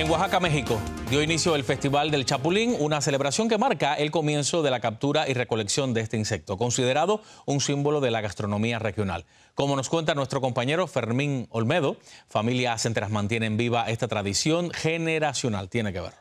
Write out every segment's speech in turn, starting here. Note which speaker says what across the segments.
Speaker 1: En Oaxaca, México, dio inicio el Festival del Chapulín, una celebración que marca el comienzo de la captura y recolección de este insecto, considerado un símbolo de la gastronomía regional. Como nos cuenta nuestro compañero Fermín Olmedo, familias enteras mantienen viva esta tradición generacional. Tiene que ver.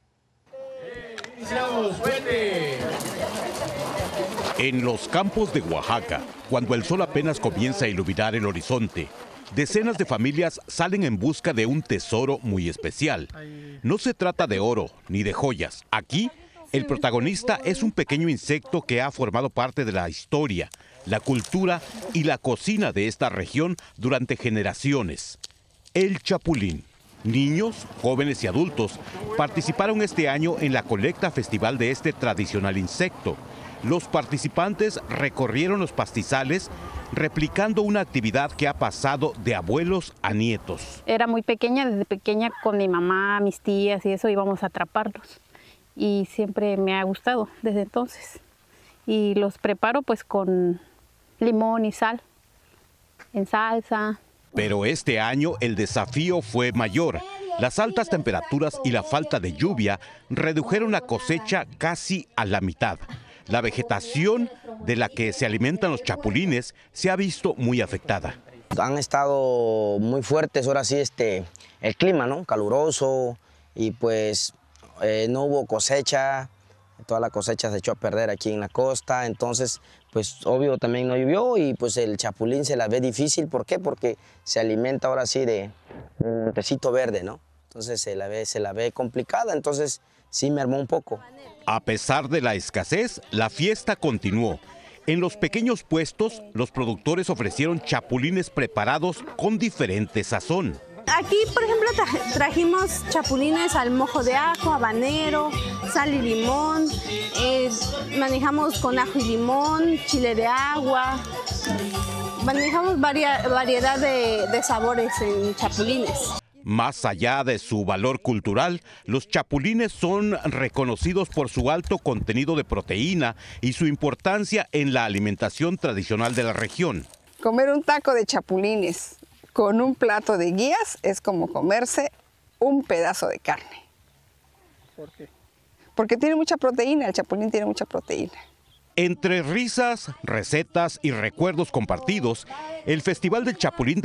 Speaker 2: En los campos de Oaxaca, cuando el sol apenas comienza a iluminar el horizonte, decenas de familias salen en busca de un tesoro muy especial. No se trata de oro ni de joyas. Aquí, el protagonista es un pequeño insecto que ha formado parte de la historia, la cultura y la cocina de esta región durante generaciones. El chapulín. Niños, jóvenes y adultos participaron este año en la colecta festival de este tradicional insecto. Los participantes recorrieron los pastizales replicando una actividad que ha pasado de abuelos a nietos.
Speaker 3: Era muy pequeña, desde pequeña con mi mamá, mis tías y eso íbamos a atraparlos. Y siempre me ha gustado desde entonces. Y los preparo pues con limón y sal, en salsa.
Speaker 2: Pero este año el desafío fue mayor. Las altas temperaturas y la falta de lluvia redujeron la cosecha casi a la mitad. La vegetación de la que se alimentan los chapulines se ha visto muy afectada.
Speaker 4: Han estado muy fuertes ahora sí el clima, ¿no? Caluroso, y pues no hubo cosecha, toda la cosecha se echó a perder aquí en la costa, entonces pues obvio también no llovió y pues el chapulín se la ve difícil. ¿Por qué? Porque se alimenta ahora sí de un montecito verde, ¿no? Entonces se la ve complicada, entonces sí me armó un poco.
Speaker 2: A pesar de la escasez, la fiesta continuó. En los pequeños puestos, los productores ofrecieron chapulines preparados con diferente sazón.
Speaker 5: Aquí, por ejemplo, trajimos chapulines al mojo de ajo, habanero, sal y limón. Manejamos con ajo y limón, chile de agua. Manejamos variedad de sabores en chapulines.
Speaker 2: Más allá de su valor cultural, los chapulines son reconocidos por su alto contenido de proteína y su importancia en la alimentación tradicional de la región.
Speaker 6: Comer un taco de chapulines con un plato de guías es como comerse un pedazo de carne.
Speaker 7: ¿Por qué?
Speaker 6: Porque tiene mucha proteína, el chapulín tiene mucha proteína.
Speaker 2: Entre risas, recetas y recuerdos compartidos, el Festival del Chapulín